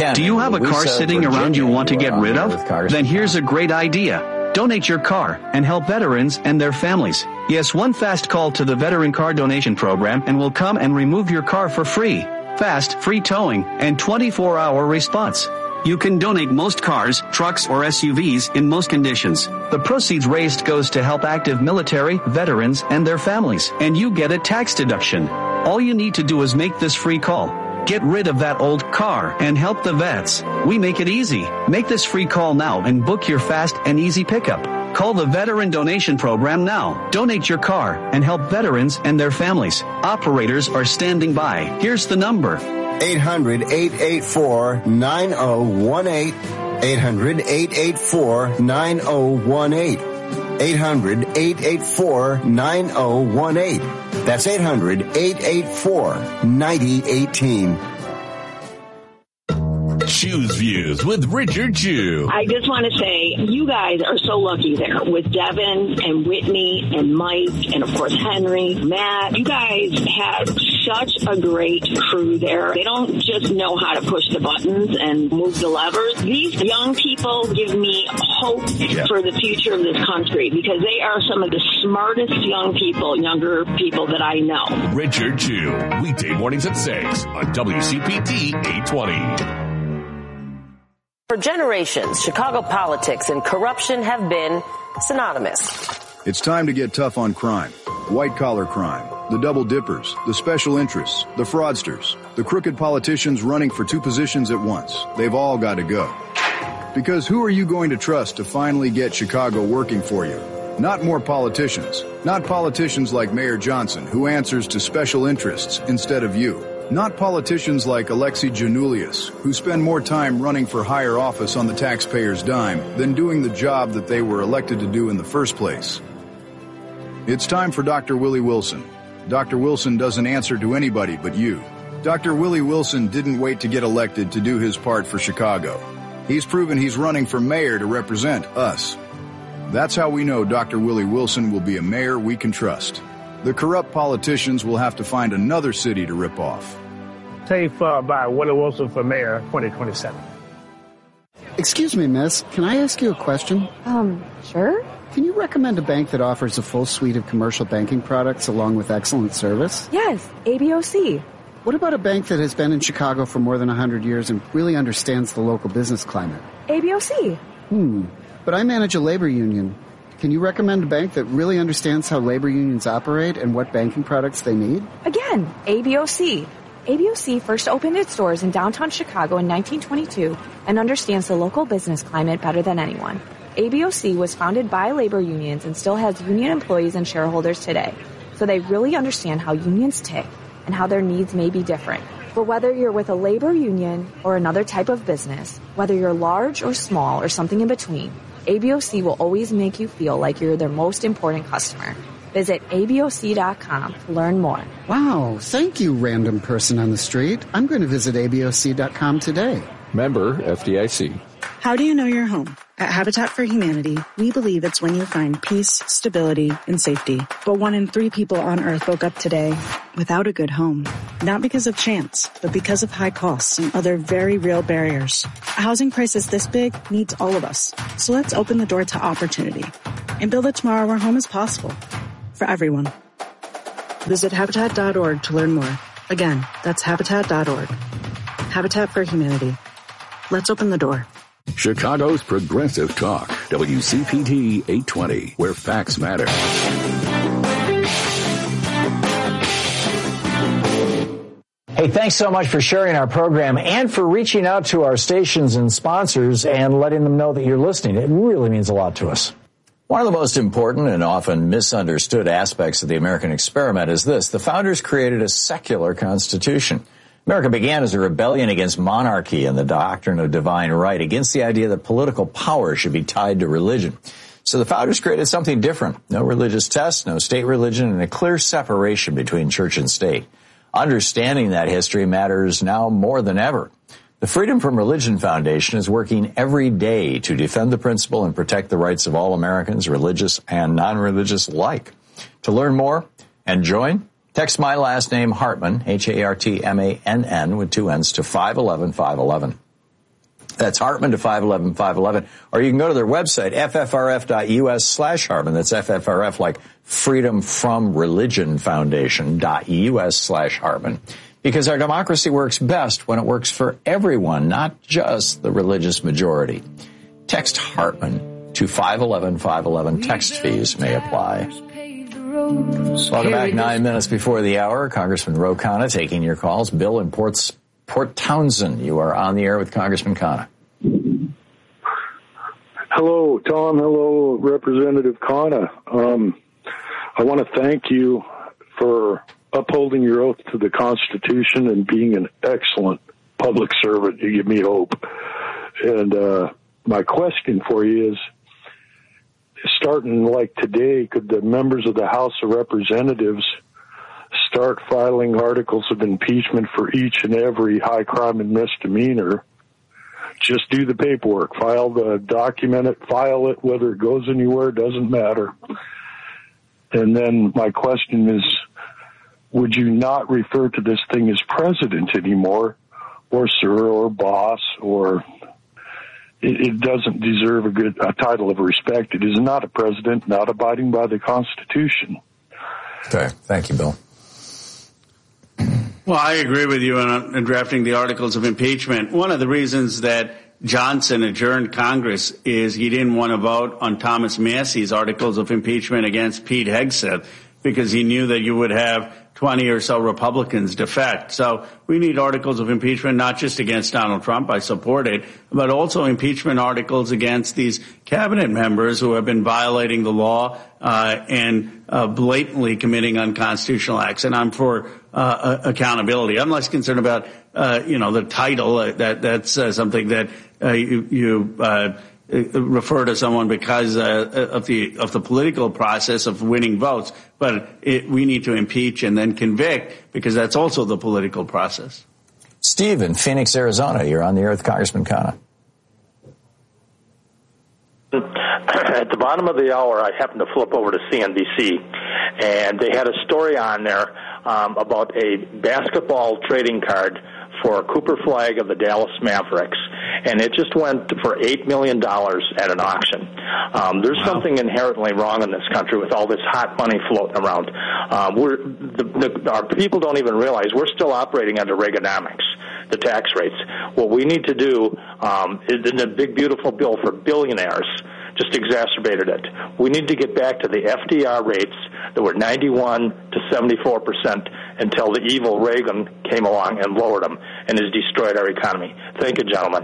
Ken, do you have a car sitting around you want to get rid of? Then here's a great idea. Donate your car and help veterans and their families. Yes, one fast call to the Veteran Car Donation Program and we'll come and remove your car for free. Fast, free towing, and 24-hour response. You can donate most cars, trucks, or SUVs in most conditions. The proceeds raised goes to help active military, veterans, and their families. And you get a tax deduction. All you need to do is make this free call. Get rid of that old car and help the vets. We make it easy. Make this free call now and book your fast and easy pickup. Call the Veteran Donation Program now. Donate your car and help veterans and their families. Operators are standing by. Here's the number. 800-884-9018. 800-884-9018. 800-884-9018. That's 800-884-9018. Choose Views with Richard Chew. I just want to say, you guys are so lucky there with Devin and Whitney and Mike and, of course, Henry, Matt. You guys have such a great crew there. They don't just know how to push the buttons and move the levers. These young people give me hope for the future of this country because they are some of the smartest younger people that I know. Richard Chew, weekday mornings at 6 on WCPT 820. For generations, Chicago politics and corruption have been synonymous. It's time to get tough on crime. White-collar crime, the double dippers, the special interests, the fraudsters, the crooked politicians running for two positions at once. They've all got to go. Because who are you going to trust to finally get Chicago working for you? Not more politicians. Not politicians like Mayor Johnson, who answers to special interests instead of you. Not politicians like Alexei Janulius, who spend more time running for higher office on the taxpayer's dime than doing the job that they were elected to do in the first place. It's time for Dr. Willie Wilson. Dr. Wilson doesn't answer to anybody but you. Dr. Willie Wilson didn't wait to get elected to do his part for Chicago. He's proven he's running for mayor to represent us. That's how we know Dr. Willie Wilson will be a mayor we can trust. The corrupt politicians will have to find another city to rip off. Safe by Willie Wilson for mayor 2027. Excuse me, miss. Can I ask you a question? Sure. Can you recommend a bank that offers a full suite of commercial banking products along with excellent service? Yes, ABOC. What about a bank that has been in Chicago for more than 100 years and really understands the local business climate? ABOC. But I manage a labor union. Can you recommend a bank that really understands how labor unions operate and what banking products they need? Again, ABOC. ABOC first opened its doors in downtown Chicago in 1922 and understands the local business climate better than anyone. ABOC was founded by labor unions and still has union employees and shareholders today, so they really understand how unions tick and how their needs may be different. But whether you're with a labor union or another type of business, whether you're large or small or something in between, ABOC will always make you feel like you're their most important customer. Visit ABOC.com to learn more. Wow, thank you, random person on the street. I'm going to visit ABOC.com today. Member FDIC. How do you know your home? At Habitat for Humanity, we believe it's when you find peace, stability, and safety. But 1 in 3 people on Earth woke up today without a good home. Not because of chance, but because of high costs and other very real barriers. A housing crisis this big needs all of us. So let's open the door to opportunity and build a tomorrow where home is possible for everyone. Visit Habitat.org to learn more. Again, that's Habitat.org. Habitat for Humanity. Let's open the door. Chicago's Progressive Talk, WCPT 820, where facts matter. Hey, thanks so much for sharing our program and for reaching out to our stations and sponsors and letting them know that you're listening. It really means a lot to us. One of the most important and often misunderstood aspects of the American experiment is this. The founders created a secular constitution. America began as a rebellion against monarchy and the doctrine of divine right, against the idea that political power should be tied to religion. So the founders created something different. No religious test, no state religion, and a clear separation between church and state. Understanding that history matters now more than ever. The Freedom from Religion Foundation is working every day to defend the principle and protect the rights of all Americans, religious and non-religious alike. To learn more and join, text my last name, Hartman, Hartmann, with 2 N's, to 511-511. That's Hartman to 511-511. Or you can go to their website, ffrf.us/Hartman. That's FFRF, like Freedom From Religion Foundation.us/Hartman. Because our democracy works best when it works for everyone, not just the religious majority. Text Hartman to 511-511. Text fees may apply. Welcome back. 9 minutes before the hour. Congressman Ro Khanna taking your calls. Bill in Port Townsend, you are on the air with Congressman Khanna. Hello, Tom. Hello, Representative Khanna. I want to thank you for upholding your oath to the Constitution and being an excellent public servant. You give me hope. And my question for you is, starting like today, could the members of the House of Representatives start filing articles of impeachment for each and every high crime and misdemeanor? Just do the paperwork, document it, file it, whether it goes anywhere, doesn't matter. And then my question is, would you not refer to this thing as president anymore, or sir, or boss, or it doesn't deserve a title of respect. It is not a president, not abiding by the Constitution. Okay, thank you, Bill. Well, I agree with you on drafting the articles of impeachment. One of the reasons that Johnson adjourned Congress is he didn't want to vote on Thomas Massey's articles of impeachment against Pete Hegseth, because he knew that you would have 20 or so Republicans defect. So we need articles of impeachment, not just against Donald Trump, I support it, but also impeachment articles against these cabinet members who have been violating the law and blatantly committing unconstitutional acts. And I'm for accountability. I'm less concerned about the title. That's something that you refer to someone because of the political process of winning votes, but we need to impeach and then convict, because that's also the political process. Steve in Phoenix, Arizona, you're on the air with Congressman Khanna. At the bottom of the hour, I happened to flip over to CNBC, and they had a story on there about a basketball trading card for Cooper Flagg of the Dallas Mavericks, and it just went for $8 million at an auction. There's something inherently wrong in this country with all this hot money floating around. Our people don't even realize we're still operating under Reaganomics, the tax rates. What we need to do is in a big, beautiful bill for billionaires just exacerbated it. We need to get back to the FDR rates that were 91 to 74% until the evil Reagan came along and lowered them and has destroyed our economy. Thank you, gentlemen.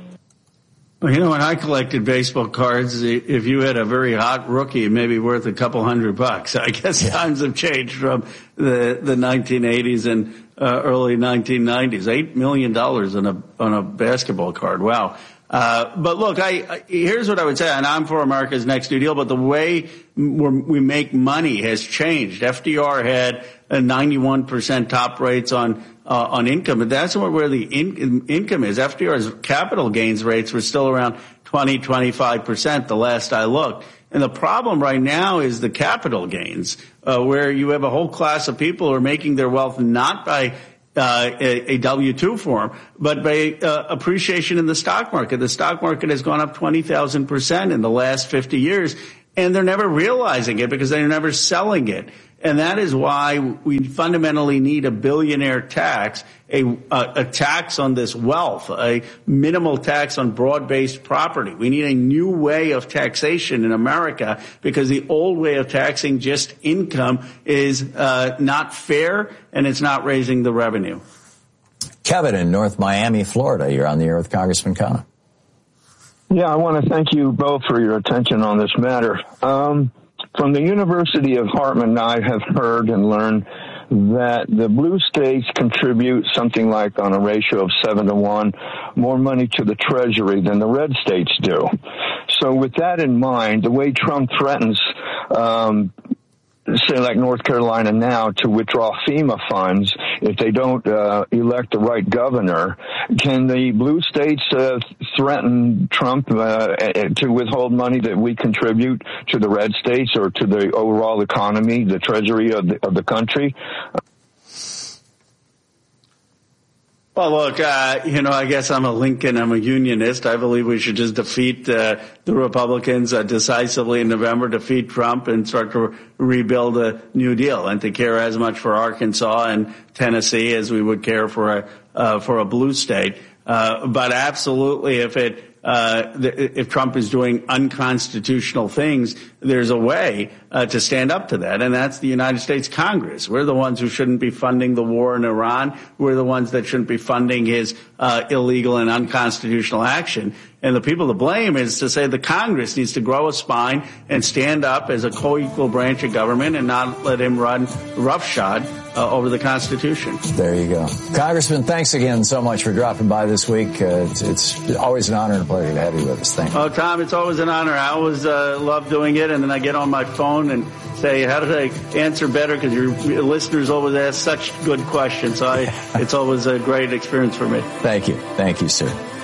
Well, when I collected baseball cards, if you had a very hot rookie, it may be worth a couple $100. I guess times have changed from the 1980s and early 1990s. $8 million on a basketball card. Wow. But look, here's what I would say, and I'm for America's Next New Deal, but the way we make money has changed. FDR had a 91% top rates on income, but that's where the income is. FDR's capital gains rates were still around 20-25% the last I looked. And the problem right now is the capital gains, where you have a whole class of people who are making their wealth not by a W-2 form, but by appreciation in the stock market. The stock market has gone up 20,000% in the last 50 years, and they're never realizing it because they're never selling it. And that is why we fundamentally need a billionaire tax, a tax on this wealth, a minimal tax on broad-based property. We need a new way of taxation in America, because the old way of taxing just income is not fair, and it's not raising the revenue. Kevin in North Miami, Florida, you're on the air with Congressman Khanna. Yeah, I want to thank you both for your attention on this matter. From the University of Hartman, I have heard and learned that the blue states contribute something like, on a ratio of 7-to-1, more money to the Treasury than the red states do. So with that in mind, the way Trump threatens, say like North Carolina now, to withdraw FEMA funds if they don't elect the right governor, can the blue states threaten Trump to withhold money that we contribute to the red states or to the overall economy, the treasury of the country? Well, look, I guess I'm a Lincoln. I'm a unionist. I believe we should just defeat the Republicans decisively in November, defeat Trump, and start to rebuild a New Deal, and to care as much for Arkansas and Tennessee as we would care for a blue state. But absolutely, if Trump is doing unconstitutional things, there's a way to stand up to that, and that's the United States Congress. We're the ones who shouldn't be funding the war in Iran. We're the ones that shouldn't be funding his illegal and unconstitutional action. And the people to blame is to say the Congress needs to grow a spine and stand up as a co-equal branch of government and not let him run roughshod over the Constitution. There you go. Congressman, thanks again so much for dropping by this week. It's always an honor and a pleasure to have you with us. Thank you. Oh, Tom, it's always an honor. I always love doing it, and then I get on my phone and say, how did I answer better? Because your listeners always ask such good questions. So it's always a great experience for me. Thank you. Thank you, sir.